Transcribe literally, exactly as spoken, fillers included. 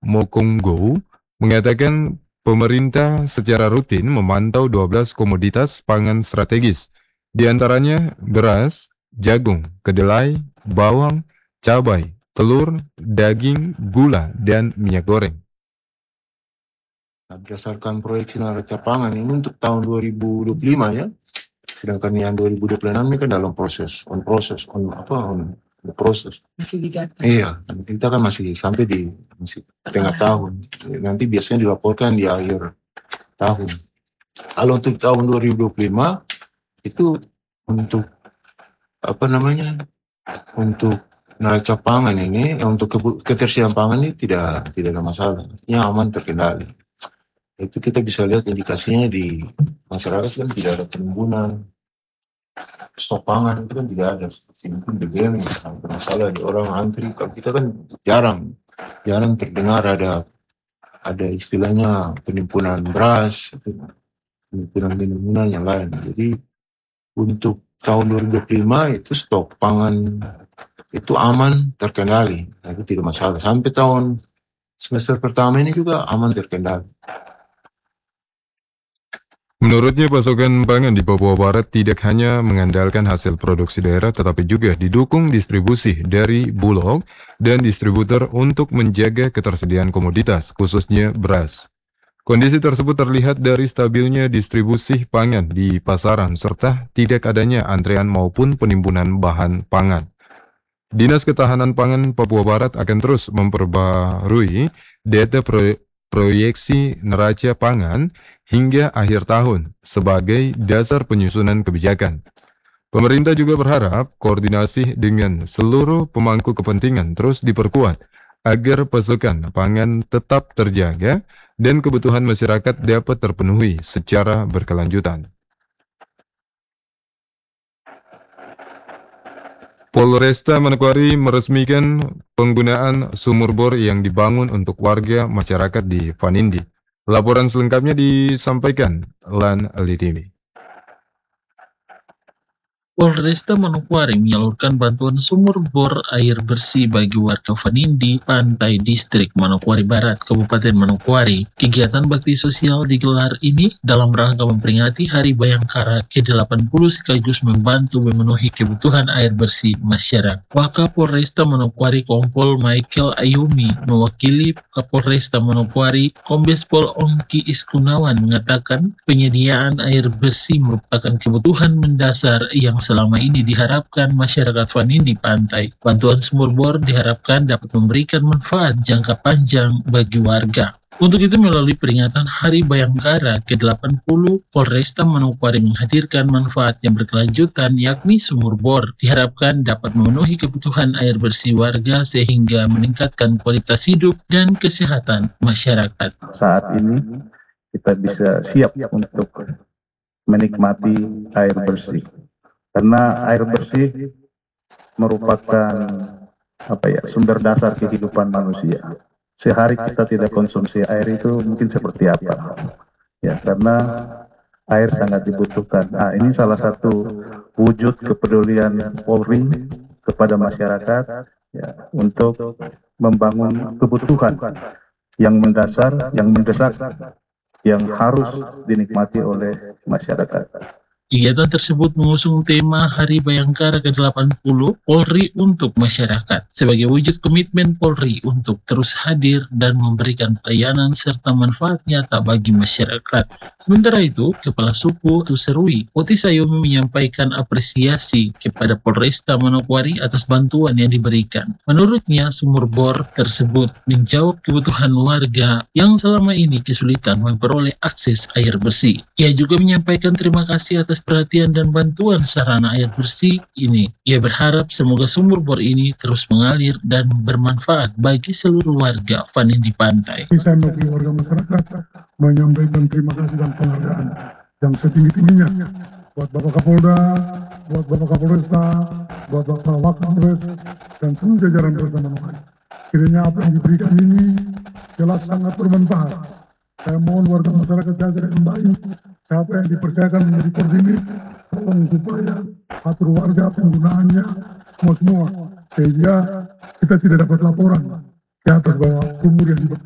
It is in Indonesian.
Mokongo mengatakan pemerintah secara rutin memantau dua belas komoditas pangan strategis, di antaranya beras, jagung, kedelai, bawang, cabai, telur, daging, gula, dan minyak goreng. Berdasarkan proyeksi neraca pangan ini untuk tahun dua ribu dua puluh lima ya, sedangkan yang dua ribu dua puluh enam ini kan dalam proses, on proses, on apa, on the proses. Masih didata. Iya, kita kan masih sampai di masih tengah tahun. Nanti biasanya dilaporkan di akhir tahun. Kalau untuk tahun dua ribu dua puluh lima itu untuk apa namanya? Untuk neraca pangan ini, untuk ketersediaan pangan ini tidak tidak ada masalah, artinya aman, terkendali. Itu kita bisa lihat indikasinya di masyarakat kan tidak ada penimbunan stok pangan, itu kan tidak ada. Mungkin B B M ada masalah di orang antri. Kalau kita kan jarang jarang terdengar ada ada istilahnya penimbunan beras, penimbunan yang lain. Jadi untuk tahun dua ribu dua puluh lima itu stok pangan itu aman, terkendali, nah, itu tidak masalah. Sampai tahun semester pertama ini juga aman, terkendali. Menurutnya, pasokan pangan di Papua Barat tidak hanya mengandalkan hasil produksi daerah, tetapi juga didukung distribusi dari bulog dan distributor untuk menjaga ketersediaan komoditas, khususnya beras. Kondisi tersebut terlihat dari stabilnya distribusi pangan di pasaran, serta tidak adanya antrean maupun penimbunan bahan pangan. Dinas Ketahanan Pangan Papua Barat akan terus memperbarui data pro proyeksi neraca pangan hingga akhir tahun sebagai dasar penyusunan kebijakan. Pemerintah juga berharap koordinasi dengan seluruh pemangku kepentingan terus diperkuat agar pasokan pangan tetap terjaga dan kebutuhan masyarakat dapat terpenuhi secara berkelanjutan. Polresta Manokwari meresmikan penggunaan sumur bor yang dibangun untuk warga masyarakat di Vanindi. Laporan selengkapnya disampaikan Lan Litimi. Polresta Manokwari menyalurkan bantuan sumur bor air bersih bagi warga Vanindi, Pantai Distrik Manokwari Barat, Kabupaten Manokwari. Kegiatan bakti sosial digelar ini dalam rangka memperingati Hari Bayangkara ke delapan puluh sekaligus membantu memenuhi kebutuhan air bersih masyarakat. Wakapolresta Manokwari Kompol Michael Ayumi mewakili Kapolresta Manokwari Kombes Pol Ongki Iskunawan mengatakan penyediaan air bersih merupakan kebutuhan mendasar yang selama ini diharapkan masyarakat Vanindi Pantai. Bantuan sumur bor diharapkan dapat memberikan manfaat jangka panjang bagi warga. Untuk itu, melalui peringatan Hari Bayangkara ke delapan puluh, Polresta Manokwari menghadirkan manfaat yang berkelanjutan, yakni sumur bor. Diharapkan dapat memenuhi kebutuhan air bersih warga sehingga meningkatkan kualitas hidup dan kesehatan masyarakat. Saat ini kita bisa siap untuk menikmati air bersih. Karena air bersih merupakan apa ya, sumber dasar kehidupan manusia. Sehari kita tidak konsumsi air itu mungkin seperti apa? Ya, karena air sangat dibutuhkan. Nah, ini salah satu wujud kepedulian Polri kepada masyarakat ya, untuk membangun kebutuhan yang mendasar, yang mendesak, yang harus dinikmati oleh masyarakat. Kegiatan tersebut mengusung tema Hari Bayangkara ke delapan puluh Polri untuk Masyarakat sebagai wujud komitmen Polri untuk terus hadir dan memberikan pelayanan serta manfaat nyata bagi masyarakat. Sementara itu, Kepala Suku Tuserui, Otis Ayumi menyampaikan apresiasi kepada Polresta Manokwari atas bantuan yang diberikan. Menurutnya, sumur bor tersebut menjawab kebutuhan warga yang selama ini kesulitan memperoleh akses air bersih. Ia juga menyampaikan terima kasih atas perhatian dan bantuan sarana air bersih ini. Ia berharap semoga sumur bor ini terus mengalir dan bermanfaat bagi seluruh warga Vanindi Pantai. Saya bagi warga masyarakat menyampaikan terima kasih dan penghargaan yang setinggi-tingginya buat Bapak Kapolda, buat Bapak Kapolresta, buat Bapak Wakapolres, dan seluruh jajaran Polresta Manokwari. Kiranya apa yang diberikan ini jelas sangat bermanfaat. Saya mohon warga masyarakat jaga dengan baik. Siapa yang dipercayakan menjadi koordinir, tolong supaya atur warga penggunaannya semua-semua, sehingga kita tidak dapat laporan ke atas bahwa sumur yang dibuat